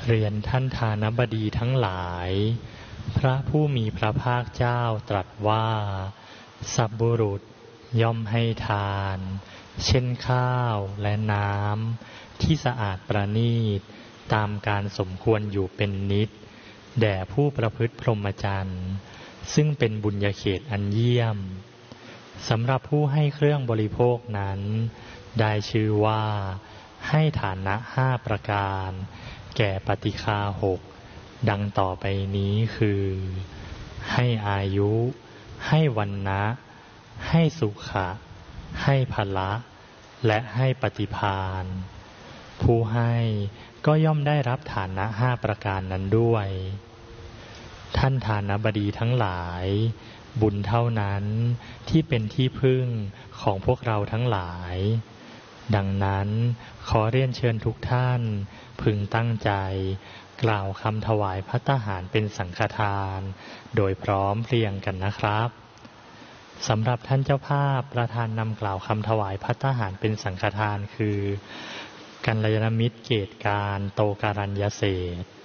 เรียนท่านทานบดีทั้งหลายพระผู้มีพระภาคเจ้าตรัสว่าสัพบุรุษย่อมให้ทานเช่นข้าวและน้ำที่สะอาดประณีตตามการสมควรอยู่เป็นนิจแด่ผู้ประพฤติพรหมจรรย์ซึ่งเป็นบุญญาเขตอันเยี่ยมสำหรับผู้ให้เครื่องบริโภคนั้นได้ชื่อว่าให้ฐานะ5ประการแก่ปฏิฆา6ดังต่อไปนี้คือให้อายุให้วรรณะให้สุขะให้พละและให้ปฏิภาณผู้ให้ก็ย่อมได้รับฐานะ5ประการนั้นด้วยท่านทานบดีทั้งหลายบุญเท่านั้นที่เป็นที่พึ่งของพวกเราทั้งหลายดังนั้นขอเรียนเชิญทุกท่านพึงตั้งใจกล่าวคำถวายภัตตาหารเป็นสังฆทานโดยพร้อมเพรียงกันนะครับสำหรับท่านเจ้าภาพประธานนำกล่าวคำถวายภัตตาหารเป็นสังฆทานคือกัลยาณมิตรเกตการโตการัญญเศรษฐ์